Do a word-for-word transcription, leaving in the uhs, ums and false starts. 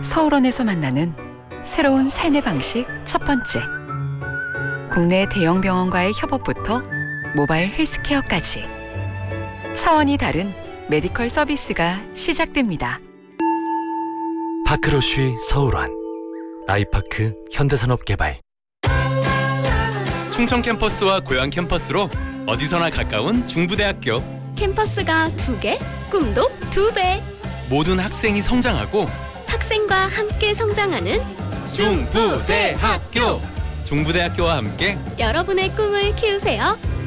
서울원에서 만나는 새로운 삶의 방식 첫 번째. 국내 대형 병원과의 협업부터 모바일 헬스케어까지 차원이 다른 메디컬 서비스가 시작됩니다. 파크로쉬 서울원, 아이파크 현대산업개발. 충청 캠퍼스와 고양 캠퍼스로 어디서나 가까운 중부대학교. 캠퍼스가 두 개, 꿈도 두 배. 모든 학생이 성장하고 학생과 함께 성장하는 중부대학교. 중부대학교와 함께 여러분의 꿈을 키우세요.